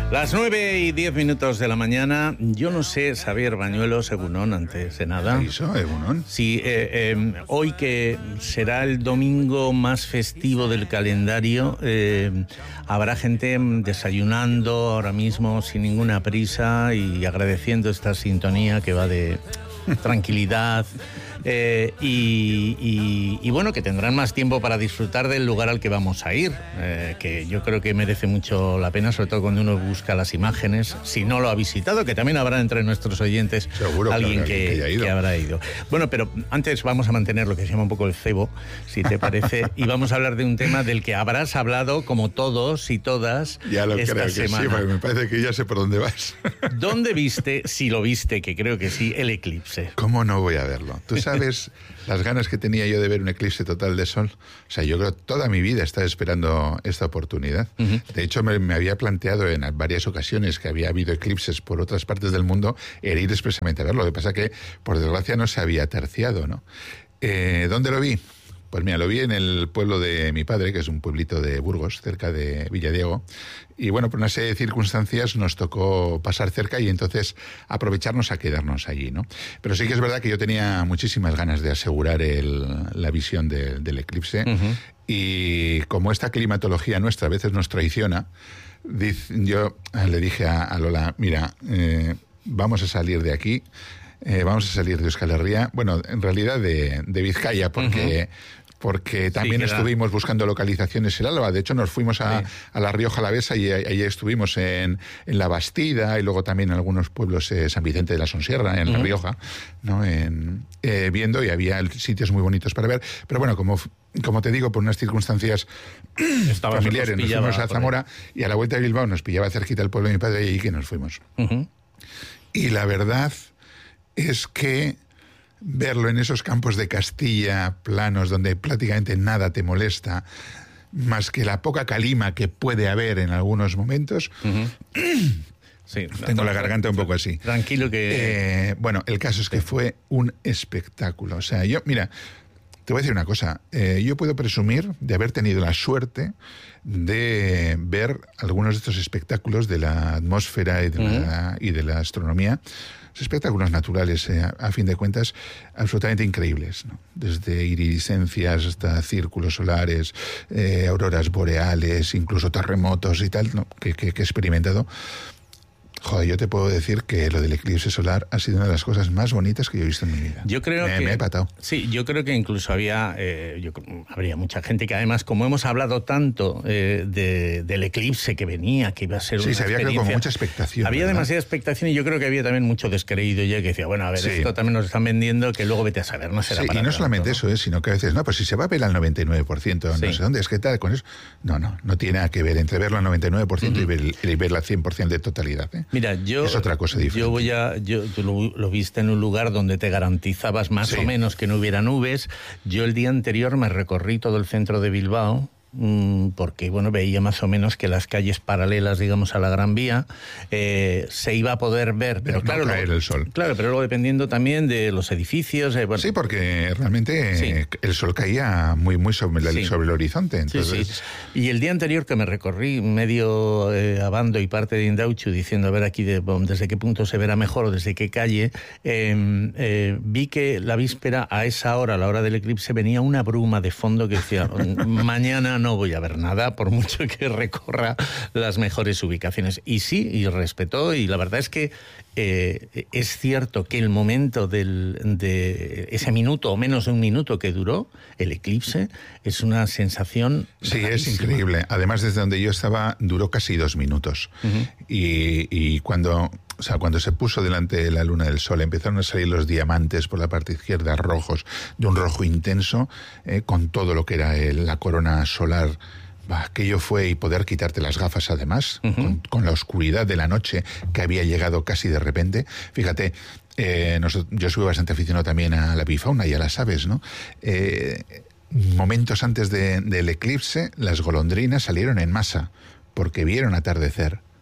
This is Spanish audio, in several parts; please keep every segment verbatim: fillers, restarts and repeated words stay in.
Las nueve y diez minutos de la mañana. Yo no sé, Xavier Bañuelos, Egunon, antes de nada. ¿Eso, Egunon? Sí, eh, eh, hoy que será el domingo más festivo del calendario, eh, habrá gente desayunando ahora mismo sin ninguna prisa y agradeciendo esta sintonía que va de tranquilidad. Eh, y, y, y bueno, que tendrán más tiempo para disfrutar del lugar al que vamos a ir, eh, que yo creo que merece mucho la pena, sobre todo cuando uno busca las imágenes, si no lo ha visitado, que también habrá entre nuestros oyentes Seguro, alguien claro, que, que, haya ido. que habrá ido. Bueno, pero antes vamos a mantener lo que se llama un poco el cebo, si te parece, y vamos a hablar de un tema del que habrás hablado, como todos y todas, ya lo esta creo que semana. sí, porque me parece que ya sé por dónde vas. ¿Dónde viste, si lo viste, que creo que sí, el eclipse? ¿Cómo no voy a verlo? Tú sabes las ganas que tenía yo de ver un eclipse total de sol. O sea, yo creo que toda mi vida estaba esperando esta oportunidad. Uh-huh. De hecho, me, me había planteado en varias ocasiones que había habido eclipses por otras partes del mundo, el ir expresamente a verlo. Lo que pasa que, por desgracia, no se había terciado, ¿no? Eh, ¿Dónde lo vi? Pues mira, lo vi en el pueblo de mi padre, que es un pueblito de Burgos, cerca de Villadiego. Y bueno, por una serie de circunstancias nos tocó pasar cerca y entonces aprovecharnos a quedarnos allí, ¿no? Pero sí que es verdad que yo tenía muchísimas ganas de asegurar el, la visión de, del eclipse. Uh-huh. Y como esta climatología nuestra a veces nos traiciona, yo le dije a, a Lola, mira, eh, vamos a salir de aquí. Eh, vamos a salir de Euskal Herria, bueno, en realidad de, de Vizcaya, porque, uh-huh. porque también sí, estuvimos buscando localizaciones en Álava. De hecho, nos fuimos a, sí. a La Rioja Alavesa y allí estuvimos en, en La Bastida y luego también en algunos pueblos, eh, San Vicente de la Sonsierra, en uh-huh. La Rioja, ¿no? En, eh, viendo, y había sitios muy bonitos para ver. Pero bueno, como, como te digo, por unas circunstancias Estaba familiares, nos, nos fuimos a Zamora y a la vuelta de Bilbao nos pillaba cerquita el pueblo de mi padre y allí que nos fuimos. Uh-huh. Y la verdad es que verlo en esos campos de Castilla, planos, donde prácticamente nada te molesta, más que la poca calima que puede haber en algunos momentos. Uh-huh. Sí, tengo la garganta un poco así. Tranquilo que... Eh, bueno, el caso es que fue un espectáculo. O sea, yo, mira, te voy a decir una cosa. Eh, yo puedo presumir de haber tenido la suerte de ver algunos de estos espectáculos de la atmósfera y de, uh-huh. la, y de la astronomía. Espectáculos naturales, eh, a fin de cuentas, absolutamente increíbles, ¿no? Desde iridiscencias hasta círculos solares, eh, auroras boreales, incluso terremotos y tal, ¿no? que, que, que he experimentado. Joder, yo te puedo decir que lo del eclipse solar ha sido una de las cosas más bonitas que yo he visto en mi vida. Yo creo me, que... Me he patado. Sí, yo creo que incluso había... Eh, yo, habría mucha gente que además, como hemos hablado tanto eh, de, del eclipse que venía, que iba a ser sí, una se había experiencia... como mucha expectación. Había ¿verdad? Demasiada expectación y yo creo que había también mucho descreído ya que decía, bueno, a ver, sí. esto también nos están vendiendo, que luego vete a saber, no será sí, para y no tanto, solamente ¿no? eso, ¿eh? Sino que a veces, no, pues si se va a ver al noventa y nueve por ciento, sí. no sé dónde, es que tal, con eso... No, no, no tiene nada que ver entre verlo al noventa y nueve por ciento uh-huh. y, ver, y verlo al cien por ciento de totalidad. ¿eh? Mira, yo... Es otra cosa diferente. Yo voy a, yo, tú lo, lo viste en un lugar donde te garantizabas más sí. o menos que no hubiera nubes. Yo el día anterior me recorrí todo el centro de Bilbao, porque bueno, veía más o menos que las calles paralelas, digamos, a la Gran Vía eh, se iba a poder ver, pero, pero claro, no caer lo, el sol. Claro, pero luego dependiendo también de los edificios. Eh, bueno. Sí, porque realmente sí. eh, el sol caía muy, muy sobre, la, sí. sobre el horizonte. Entonces... Sí, sí. Y el día anterior que me recorrí medio eh, Abando y parte de Indauchu diciendo a ver aquí de, desde qué punto se verá mejor o desde qué calle, eh, eh, vi que la víspera a esa hora, a la hora del eclipse, venía una bruma de fondo que decía mañana no voy a ver nada, por mucho que recorra las mejores ubicaciones. Y sí, y respetó, y la verdad es que eh, es cierto que el momento del, de ese minuto o menos de un minuto que duró el eclipse es una sensación sí, rarísima. Es increíble. Además, desde donde yo estaba duró casi dos minutos. Uh-huh. Y, y cuando... O sea, cuando se puso delante de la luna del sol, empezaron a salir los diamantes por la parte izquierda rojos, de un rojo intenso, eh, con todo lo que era el, la corona solar. Bah, aquello fue, y poder quitarte las gafas además, uh-huh. con, con la oscuridad de la noche que había llegado casi de repente. Fíjate, eh, nosotros, yo soy bastante aficionado también a la avifauna y a las aves, ¿no? Eh, momentos antes de, del eclipse, las golondrinas salieron en masa, porque vieron atardecer.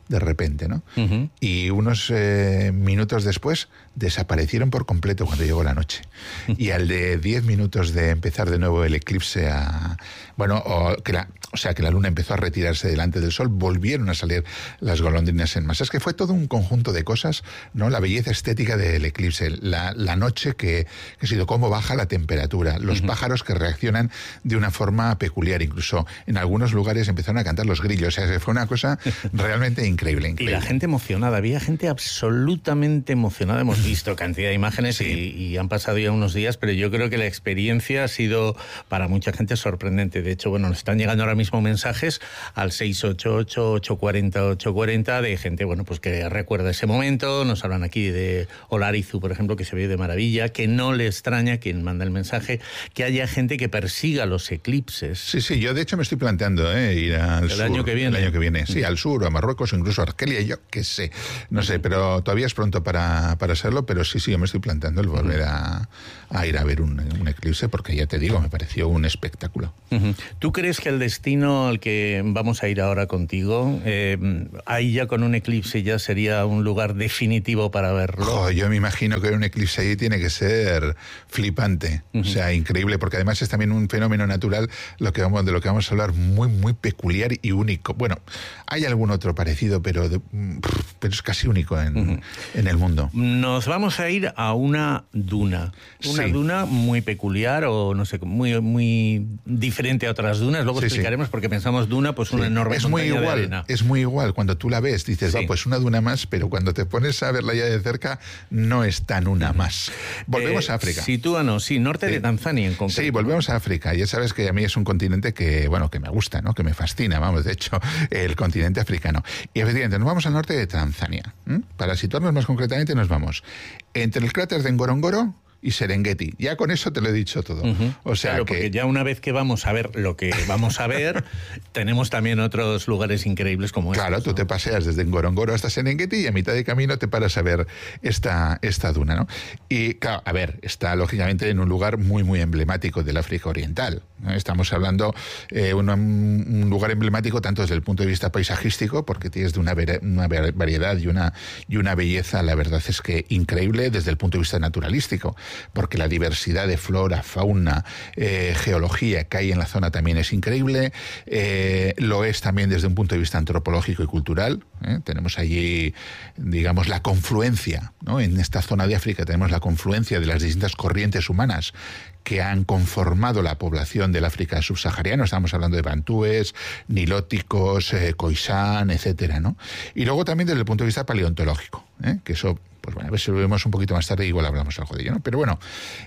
de repente, ¿no? Uh-huh. Y unos eh, minutos después desaparecieron por completo cuando llegó la noche. Uh-huh. Y al de diez minutos de empezar de nuevo el eclipse a... Bueno, o, que la, o sea, que la luna empezó a retirarse delante del sol, volvieron a salir las golondrinas en masa. Es que fue todo un conjunto de cosas, ¿no? La belleza estética del eclipse, la, la noche que, que ha sido cómo baja la temperatura, los uh-huh. pájaros que reaccionan de una forma peculiar, incluso en algunos lugares empezaron a cantar los grillos, o sea, fue una cosa realmente increíble. Increíble, increíble. Y la gente emocionada, había gente absolutamente emocionada. Hemos visto cantidad de imágenes sí. y, y han pasado ya unos días, pero yo creo que la experiencia ha sido para mucha gente sorprendente. De hecho, bueno, nos están llegando ahora mismo mensajes al seis ocho ocho, ocho cuatro cero, ocho cuatro cero de gente, bueno, pues que recuerda ese momento. Nos hablan aquí de Olarizu, por ejemplo, que se ve de maravilla, que no le extraña, quien manda el mensaje, que haya gente que persiga los eclipses. Sí, sí, yo de hecho me estoy planteando ¿eh? ir al el sur. Año que viene. El año que viene, sí, al sur o a Marruecos, incluso a Argelia, yo qué sé, no sé, pero todavía es pronto para, para hacerlo, pero sí, sí, yo me estoy planteando el volver a, a ir a ver un, un eclipse, porque ya te digo, me pareció un espectáculo. Uh-huh. ¿Tú crees que el destino al que vamos a ir ahora contigo, eh, ahí ya con un eclipse ya sería un lugar definitivo para verlo? Oh, yo me imagino que un eclipse ahí tiene que ser flipante, uh-huh. o sea, increíble, porque además es también un fenómeno natural lo que vamos, de lo que vamos a hablar, muy, muy peculiar y único. Bueno, hay algún otro parecido, pero, de, pero es casi único en, uh-huh. en el mundo. Nos vamos a ir a una duna. Una sí. duna muy peculiar o no sé, muy, muy diferente a otras dunas. Luego sí, explicaremos sí. porque pensamos duna, pues una sí. enorme es montaña muy igual, de arena. Es muy igual. Cuando tú la ves, dices, sí. va, pues una duna más, pero cuando te pones a verla ya de cerca, no es tan una más. Volvemos eh, a África. Sitúanos, sí, norte sí. de Tanzania en concreto. Sí, volvemos a África. Ya sabes que a mí es un continente que, bueno, que me gusta, ¿no? Que me fascina, vamos, de hecho, el continente africano. Y efectivamente, nos vamos al norte de Tanzania. ¿Mm? Para situarnos más concretamente, nos vamos entre el cráter de Ngorongoro y Serengeti. Ya con eso te lo he dicho todo. Uh-huh. O sea claro, que... porque ya una vez que vamos a ver lo que vamos a ver, tenemos también otros lugares increíbles como este. Claro, estos, ¿no? Tú te paseas desde Ngorongoro hasta Serengeti y a mitad de camino te paras a ver esta, esta duna, ¿no? Y claro, a ver, está lógicamente en un lugar muy, muy emblemático del África Oriental, ¿no? Estamos hablando de eh, un, un lugar emblemático tanto desde el punto de vista paisajístico, porque tienes de una, ver, una variedad y una, y una belleza, la verdad es que increíble, desde el punto de vista naturalístico, porque la diversidad de flora, fauna, eh, geología que hay en la zona también es increíble. Eh, lo es también desde un punto de vista antropológico y cultural. ¿eh? Tenemos allí, digamos, la confluencia, ¿no? En esta zona de África tenemos la confluencia de las distintas corrientes humanas que han conformado la población del África subsahariana. Estamos hablando de bantúes, nilóticos, eh, khoisan, etcétera, ¿no? Y luego también desde el punto de vista paleontológico, ¿eh? que eso, pues bueno, a ver si lo vemos un poquito más tarde, igual hablamos algo de ello, ¿no? Pero bueno,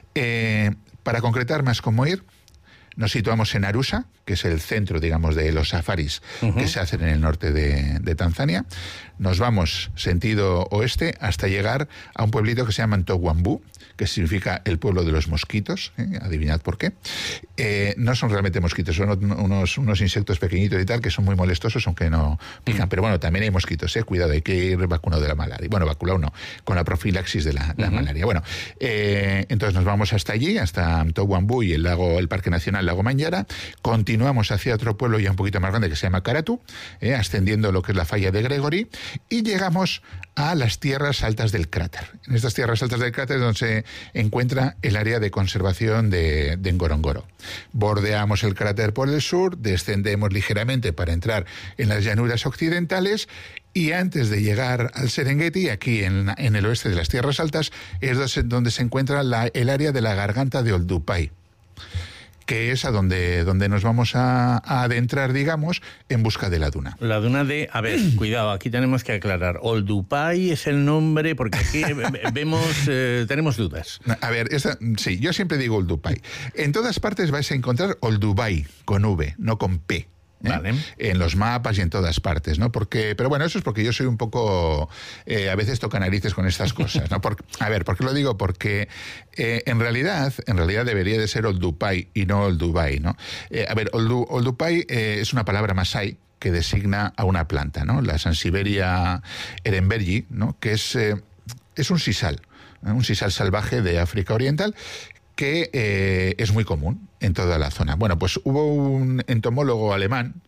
eh, para concretar más cómo ir, nos situamos en Arusha, que es el centro, digamos, de los safaris uh-huh. que se hacen en el norte de, de Tanzania. Nos vamos sentido oeste hasta llegar a un pueblito que se llama Ntogwambu, que significa el pueblo de los mosquitos, ¿eh? Adivinad por qué. Eh, no son realmente mosquitos, son unos, unos insectos pequeñitos y tal, que son muy molestosos, aunque no pican. Uh-huh. Pero bueno, también hay mosquitos, ¿eh? Cuidado, hay que ir vacunado de la malaria. Bueno, vacunado no, con la profilaxis de la, la uh-huh. malaria. Bueno, eh, entonces nos vamos hasta allí, hasta Ntogwambu y el lago, el Parque Nacional Lago Manyara. Continuamos hacia otro pueblo ya un poquito más grande que se llama Karatu, eh, ascendiendo lo que es la falla de Gregory, y llegamos a las tierras altas del cráter. En estas tierras altas del cráter es donde se encuentra el área de conservación de, de Ngorongoro. Bordeamos el cráter por el sur, descendemos ligeramente para entrar en las llanuras occidentales y antes de llegar al Serengeti, aquí en, en el oeste de las tierras altas, es donde se encuentra la, el área de la garganta de Olduvai, que es a donde, donde nos vamos a, a adentrar, digamos, en busca de la duna. La duna de... A ver, cuidado, aquí tenemos que aclarar. Olduvai es el nombre, porque aquí vemos, eh, tenemos dudas. A ver, esta, sí, yo siempre digo Olduvai. En todas partes vais a encontrar Olduvai, con V, no con P. ¿Eh? Vale. En los mapas y en todas partes, ¿no? Porque, pero bueno, eso es porque yo soy un poco, eh, a veces toca narices con estas cosas, ¿no? Por, a ver, ¿por qué lo digo? Porque eh, en realidad, en realidad debería de ser Olduvai y no Olduvai, ¿no? Eh, a ver, Oldu, Olduvai eh, es una palabra masái que designa a una planta, ¿no? La Sansevieria ehrenbergi, ¿no? Que es, eh, es un sisal, ¿no? Un sisal salvaje de África Oriental, que eh, es muy común en toda la zona. Bueno, pues hubo un entomólogo alemán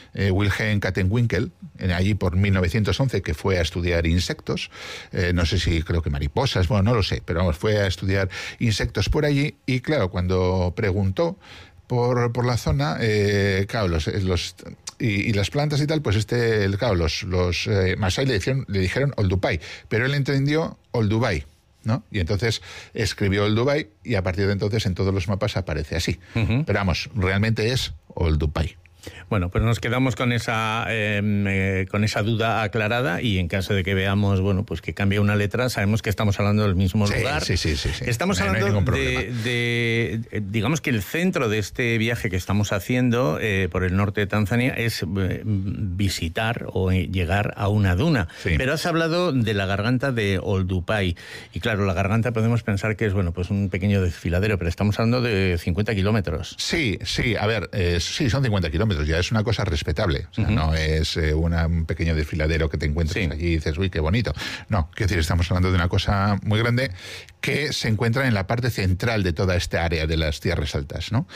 eh, Wilhelm Kattenwinkel, allí por mil novecientos once, que fue a estudiar insectos, eh, no sé si creo que mariposas, bueno, no lo sé, pero vamos, fue a estudiar insectos por allí y claro, cuando preguntó por, por la zona, eh, claro, los... los Y, y las plantas y tal, pues este, claro, los, los eh, Masái le dijeron, le dijeron Olduvai, pero él entendió Olduvai, ¿no? Y entonces escribió Olduvai y a partir de entonces en todos los mapas aparece así. Uh-huh. Pero vamos, realmente es Olduvai. Bueno, pues nos quedamos con esa eh, eh, con esa duda aclarada y en caso de que veamos, bueno, pues que cambie una letra, sabemos que estamos hablando del mismo sí, lugar. Sí, sí, sí, sí. Estamos no, hablando no de, de, de, digamos que el centro de este viaje que estamos haciendo eh, por el norte de Tanzania es eh, visitar o llegar a una duna. Sí. Pero has hablado de la garganta de Olduvai y claro, la garganta podemos pensar que es, bueno, pues un pequeño desfiladero, pero estamos hablando de cincuenta kilómetros. Sí, sí, a ver, eh, sí, son cincuenta kilómetros. Ya es una cosa respetable, o sea, uh-huh. no es eh, una, un pequeño desfiladero que te encuentras sí. allí y dices, uy, qué bonito. No, quiero decir, estamos hablando de una cosa muy grande que se encuentra en la parte central de toda esta área de las tierras altas, ¿no?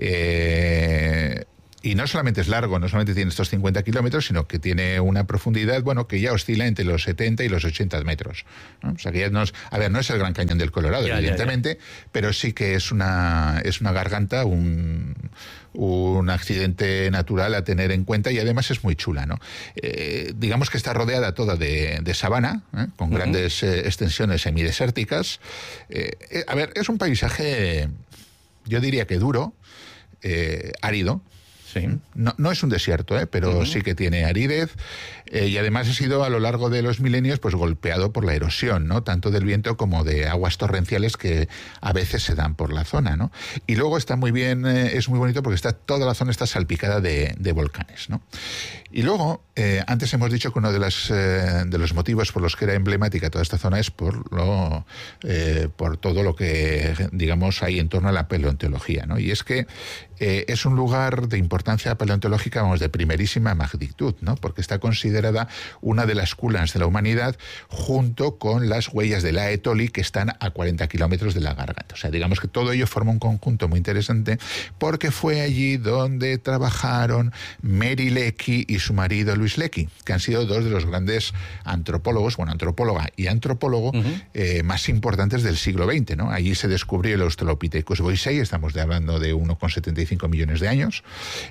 Eh... Y no solamente es largo, no solamente tiene estos cincuenta kilómetros, sino que tiene una profundidad, bueno, que ya oscila entre los setenta y los ochenta metros, ¿no? O sea, que ya no es, a ver, no es el Gran Cañón del Colorado, ya, evidentemente, ya, ya. pero sí que es una, es una garganta, un, un accidente natural a tener en cuenta y además es muy chula, ¿no? Eh, digamos que está rodeada toda de, de sabana, ¿eh? con uh-huh. grandes eh, extensiones semidesérticas. Eh, eh, a ver, es un paisaje, yo diría que duro, eh, árido. Sí. No, no es un desierto, ¿eh? pero uh-huh. sí que tiene aridez eh, y además ha sido a lo largo de los milenios pues golpeado por la erosión, ¿no? Tanto del viento como de aguas torrenciales que a veces se dan por la zona, ¿no? Y luego está muy bien, eh, es muy bonito porque está toda la zona está salpicada de, de volcanes, ¿no? Y luego, eh, antes hemos dicho que uno de, las, eh, de los motivos por los que era emblemática toda esta zona es por, lo, eh, por todo lo que, digamos, hay en torno a la paleontología, ¿no? Y es que eh, es un lugar de importancia paleontológica, vamos, de primerísima magnitud, ¿no? Porque está considerada una de las culas de la humanidad junto con las huellas de la Etoli que están a cuarenta kilómetros de la garganta. O sea, digamos que todo ello forma un conjunto muy interesante porque fue allí donde trabajaron Mary Leakey y su marido Luis Leakey, que han sido dos de los grandes antropólogos, bueno, antropóloga y antropólogo uh-huh. eh, más importantes del siglo veinte, ¿no? Allí se descubrió el Australopithecus boisei, estamos de hablando de uno coma setenta y cinco millones de años,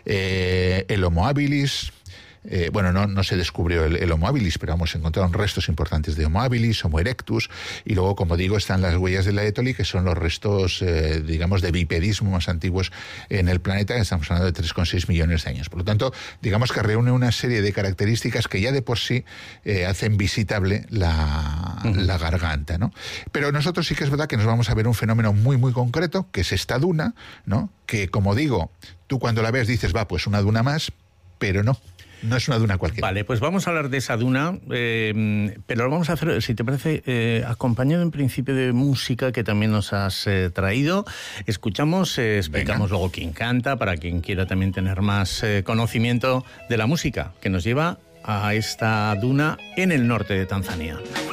eh, el Homo habilis. Eh, bueno, no, no se descubrió el, el Homo habilis, pero vamos, se encontraron restos importantes de Homo habilis, Homo erectus, y luego, como digo, están las huellas de la Etoli, que son los restos, eh, digamos, de bipedismo más antiguos en el planeta, que estamos hablando de tres coma seis millones de años. Por lo tanto, digamos que reúne una serie de características que ya de por sí eh, hacen visitable la, uh-huh. la garganta, ¿no? Pero nosotros sí que es verdad que nos vamos a ver un fenómeno muy, muy concreto, que es esta duna, ¿no? Que, como digo, tú cuando la ves dices, va, pues una duna más, pero no. No es una duna cualquiera. Vale, pues vamos a hablar de esa duna, eh, pero lo vamos a hacer, si te parece, eh, acompañado en principio de música que también nos has eh, traído. Escuchamos, eh, explicamos Venga. Luego quién canta, para quien quiera también tener más eh, conocimiento de la música que nos lleva a esta duna en el norte de Tanzania.